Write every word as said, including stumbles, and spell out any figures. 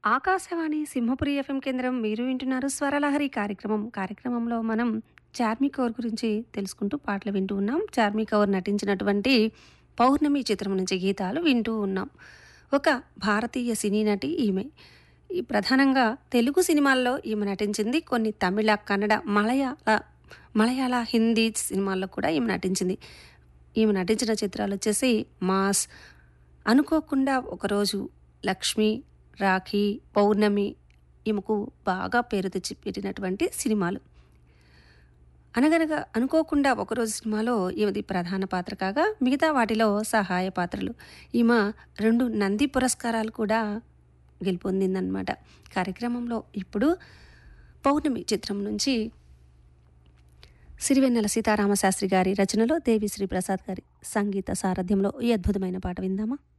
Akashvani Simhapuri FM కేంద్రం మీరు వింటున్నారు స్వరలహరి కార్యక్రమం. కార్యక్రమంలో మనం చార్మి కౌర్ గురించి తెలుసుకుంటూ పాటలు వింటూ ఉన్నాం. చార్మి కౌర్ నటించినటువంటి 'పౌర్ణమి' చిత్రం నుంచి గీతాలు వింటూ ఉన్నాం. ఒక భారతీయ సినీ నటి ఈమె. ఈ ప్రధానంగా తెలుగు సినిమాల్లో ఈమె నటించింది. కొన్ని తమిళ, కన్నడ, మలయాళ మలయాళ, హిందీ సినిమాల్లో కూడా ఈమె నటించింది. ఈమె నటించిన చిత్రాలు వచ్చేసి మాస్, అనుకోకుండా ఒకరోజు, లక్ష్మి, రాఖీ, పౌర్ణమి ఈమెకు బాగా పేరు తెచ్చి పెట్టినటువంటి సినిమాలు. అనగనగా అనుకోకుండా ఒకరోజు సినిమాలో ఈమెది ప్రధాన పాత్ర కాగా మిగతా వాటిలో సహాయ పాత్రలు. ఈమె రెండు నంది పురస్కారాలు కూడా గెలుపొందిందనమాట. కార్యక్రమంలో ఇప్పుడు 'పౌర్ణమి' చిత్రం నుంచి సిరివెన్నెల సీతారామశాస్త్రి గారి రచనలో దేవిశ్రీ ప్రసాద్ గారి సంగీత సారథ్యంలో ఈ అద్భుతమైన పాట విందామా?